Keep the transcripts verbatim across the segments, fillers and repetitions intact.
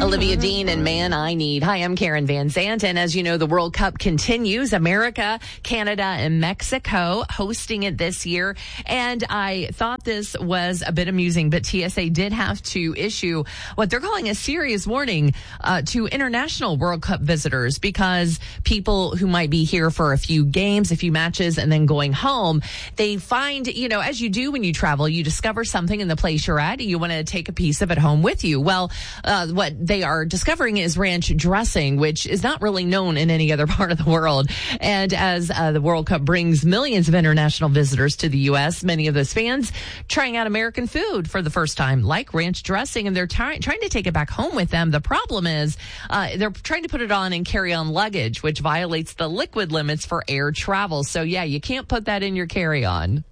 Olivia Dean and Man I Need. Hi, I'm Karen Van Zant. And as you know, the World Cup continues. America, Canada, and Mexico hosting it this year. And I thought this was a bit amusing, but T S A did have to issue what they're calling a serious warning uh, to international World Cup visitors, because people who might be here for a few games, a few matches, and then going home, they find, you know, as you do when you travel, you discover something in the place you're at. You want to take a piece of it home with you. Well, uh, what they are discovering is ranch dressing, which is not really known in any other part of the world. And as uh, the World Cup brings millions of international visitors to the U S, many of those fans trying out American food for the first time, like ranch dressing, and they're ty- trying to take it back home with them. The problem is uh, they're trying to put it on in carry-on luggage, which violates the liquid limits for air travel. So, yeah, you can't put that in your carry-on.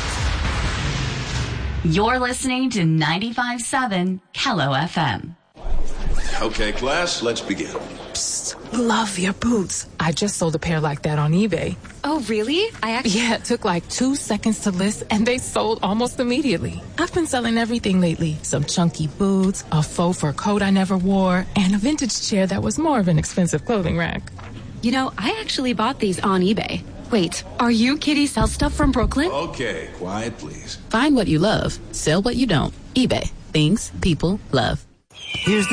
You're listening to ninety-five point seven Kello F M. Okay, class, let's begin. Psst, love your boots. I just sold a pair like that on eBay. Oh, really? I actually... Yeah, it took like two seconds to list, and they sold almost immediately. I've been selling everything lately. Some chunky boots, a faux fur coat I never wore, and a vintage chair that was more of an expensive clothing rack. You know, I actually bought these on eBay. Wait, are you Kitty Sell Stuff from Brooklyn? Okay, quiet, please. Find what you love. Sell what you don't. eBay. Things people love. Here's the